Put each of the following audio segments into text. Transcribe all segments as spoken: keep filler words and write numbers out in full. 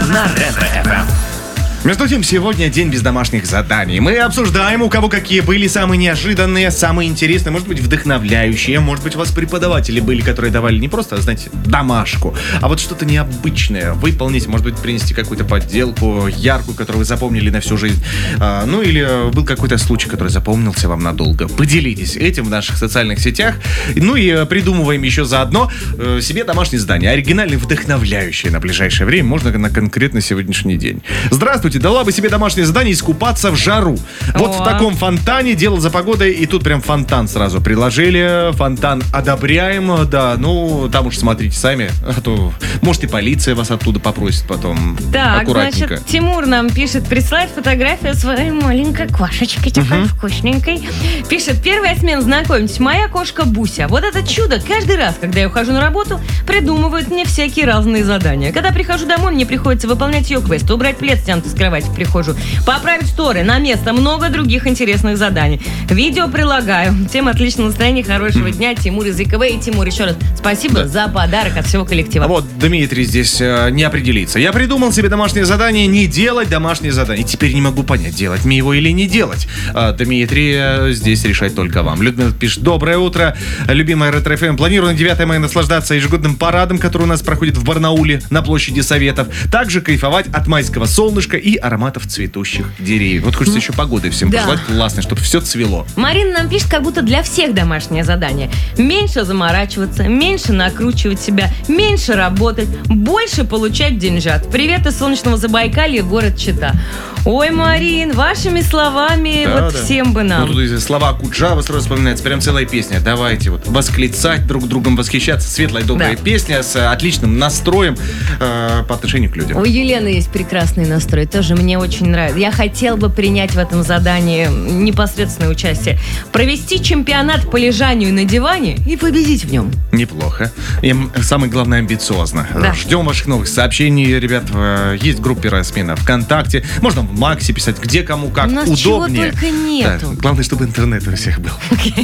на Ретро-эф эм. Между тем, сегодня день без домашних заданий. Мы обсуждаем, у кого какие были самые неожиданные, самые интересные, может быть, вдохновляющие. Может быть, у вас преподаватели были, которые давали не просто, знаете, домашку, а вот что-то необычное выполнить. Может быть, принести какую-то подделку яркую, которую вы запомнили на всю жизнь. А, ну, или был какой-то случай, который запомнился вам надолго. Поделитесь этим в наших социальных сетях. Ну и придумываем еще заодно э, себе домашние задания. Оригинальные, вдохновляющие на ближайшее время. Можно на конкретно сегодняшний день. Здравствуйте. Дала бы себе домашнее задание искупаться в жару. Вот О. в таком фонтане, делал за погодой, и тут прям фонтан сразу приложили. Фонтан одобряем, да, ну, там уж смотрите сами, а то, может, и полиция вас оттуда попросит потом. Так, аккуратненько. значит, Тимур нам пишет, прислать фотографию своей маленькой кошечки, такой Мгм. вкусненькой. Пишет, первая смена, знакомьтесь, моя кошка Буся. Вот это чудо, каждый раз, когда я ухожу на работу, придумывают мне всякие разные задания. Когда прихожу домой, мне приходится выполнять ее квест, убрать плед, стянутый с кровати в прихожую, поправить шторы на место, много других интересных заданий. Видео прилагаю. Всем отличного настроения, хорошего дня. Тимур из ИКВ. И Тимур, еще раз спасибо Да. за подарок от всего коллектива. А вот Дмитрий здесь э, не определится. Я придумал себе домашнее задание не делать домашнее задание. Теперь не могу понять, делать мне его или не делать. А, Дмитрий, э, здесь решать только вам. Людмила пишет: доброе утро, любимая Ретро-эф эм. Планирую на девятое мая наслаждаться ежегодным парадом, который у нас проходит в Барнауле на площади Советов. Также кайфовать от майского солнышка и ароматов цветущих деревьев. Вот хочется еще погоды всем Да. пожелать классной, чтобы все цвело. Марина нам пишет, как будто для всех домашнее задание. Меньше заморачиваться, меньше накручивать себя, меньше работать, больше получать деньжат. Привет из солнечного Забайкалья, город Чита. Ой, Марин, вашими словами Да, вот да. всем бы нам. Ну, тут из слова Куджава сразу вспоминается. Прям целая песня. Давайте вот восклицать, друг другом восхищаться. Светлая, добрая Да. песня с отличным настроем э, по отношению к людям. У Елены есть прекрасный настрой, тоже мне очень нравится. Я хотела бы принять в этом задании непосредственное участие. Провести чемпионат по лежанию на диване и победить в нем. Неплохо. И самое главное, амбициозно. Да. Ждем ваших новых сообщений, ребят. Э, Есть в группе Росмена ВКонтакте. Можно в Максе писать, где, кому, как У нас удобнее. чего только нету. Да, главное, чтобы интернет у всех был.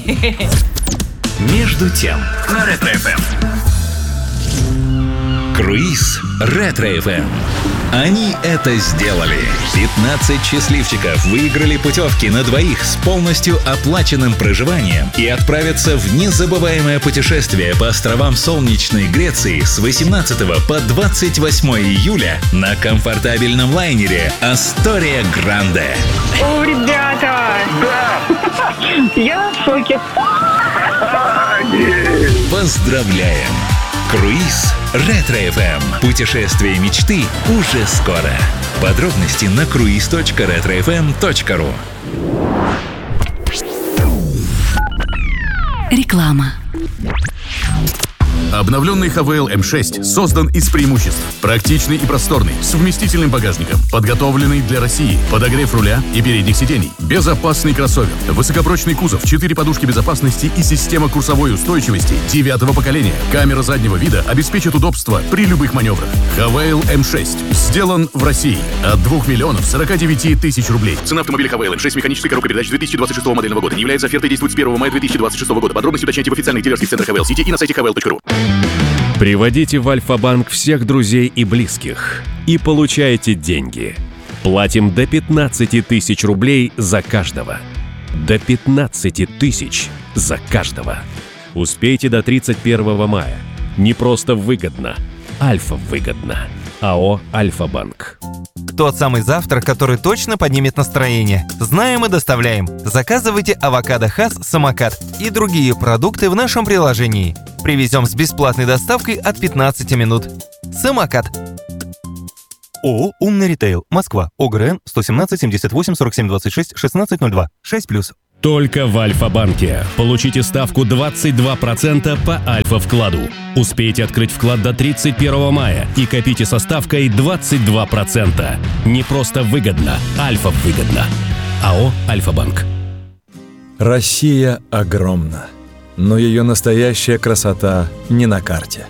Между тем на Ретро-эф эм. Круиз Ретро-эф эм. Они это сделали. пятнадцать счастливчиков выиграли путевки на двоих с полностью оплаченным проживанием и отправятся в незабываемое путешествие по островам солнечной Греции с восемнадцатого по двадцать восьмое июля на комфортабельном лайнере Астория Гранде. О, ребята! Да! Я в шоке. Поздравляем! Круиз Ретро-эф эм. Путешествие мечты уже скоро. Подробности на круиз точка ретро эф эм точка ру. Реклама. Обновленный ХВЛ эм шесть создан из преимуществ. Практичный и просторный, с вместительным багажником, подготовленный для России, подогрев руля и передних сидений, безопасный кроссовер, высокопрочный кузов, четыре подушки безопасности и система курсовой устойчивости девятого поколения. Камера заднего вида обеспечит удобство при любых маневрах. ХВЛ эм шесть сделан в России от двух миллионов сорока девяти тысяч рублей. Цена автомобиля ХВЛ эм шесть механической коробкой передач две тысячи двадцать шестого модельного года не является офертой, действует с первого мая две тысячи двадцать шестого года. Подробности уточняйте в официальных дилерских центрах ХВЛ сети и на сайте эйч ви эл точка ру. Приводите в Альфа-банк всех друзей и близких и получайте деньги. Платим до пятнадцати тысяч рублей за каждого. До пятнадцати тысяч за каждого. Успейте до тридцать первого мая. Не просто выгодно, Альфа выгодно. АО «Альфа-банк». Тот самый завтрак, который точно поднимет настроение. Знаем и доставляем. Заказывайте авокадо Хас Самокат и другие продукты в нашем приложении. Привезем с бесплатной доставкой от пятнадцати минут. Самокат. ООО «Умный ритейл», Москва, ОГРН сто семнадцать семьдесят восемь сорок семь двадцать шесть шестнадцать ноль два, шесть плюс. Только в Альфа-банке. Получите ставку двадцать два процента по Альфа-вкладу. Успейте открыть вклад до тридцать первого мая и копите со ставкой двадцать два процента. Не просто выгодно, Альфа выгодно. АО «Альфа-банк». Россия огромна, но ее настоящая красота не на карте.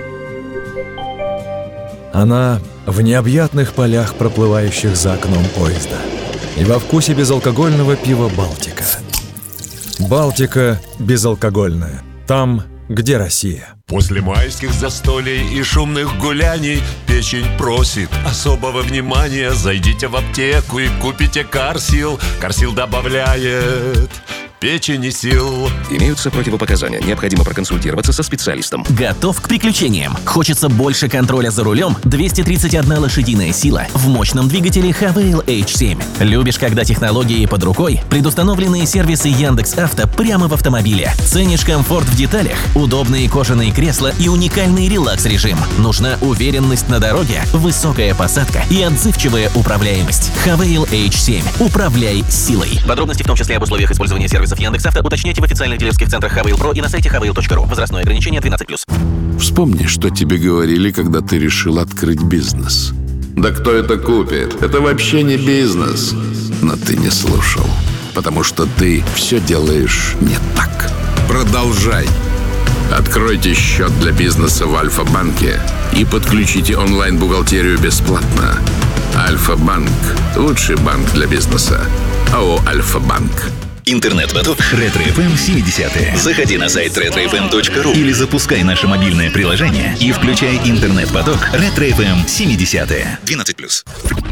Она в необъятных полях, проплывающих за окном поезда, и во вкусе безалкогольного пива «Балтика». «Балтика» безалкогольная. Там, где Россия. После майских застолий и шумных гуляний печень просит особого внимания. Зайдите в аптеку и купите Карсил. Карсил добавляет печени сил. Имеются противопоказания. Необходимо проконсультироваться со специалистом. Готов к приключениям? Хочется больше контроля за рулем? двести тридцать одна лошадиная сила в мощном двигателе Хавейл эйч семь. Любишь, когда технологии под рукой? Предустановленные сервисы Яндекс.Авто прямо в автомобиле. Ценишь комфорт в деталях? Удобные кожаные кресла и уникальный релакс-режим. Нужна уверенность на дороге, высокая посадка и отзывчивая управляемость. Хавейл эйч семь. Управляй силой. Подробности, в том числе об условиях использования сервиса Яндекс.Авто, уточняйте в официальных дилерских центрах Хавейл Про и на сайте хавейл точка ру. Возрастное ограничение двенадцать плюс. Вспомни, что тебе говорили, когда ты решил открыть бизнес. Да кто это купит? Это вообще не бизнес. Но ты не слушал, потому что ты все делаешь не так. Продолжай. Откройте счет для бизнеса в Альфа-банке и подключите онлайн-бухгалтерию бесплатно. Альфа-банк – лучший банк для бизнеса. АО «Альфа-банк». Интернет-поток Ретро-эф эм семидесятые. Заходи на сайт ретро эф эм точка ру или запускай наше мобильное приложение и включай интернет-поток Ретро-эф эм семидесятые. двенадцать плюс.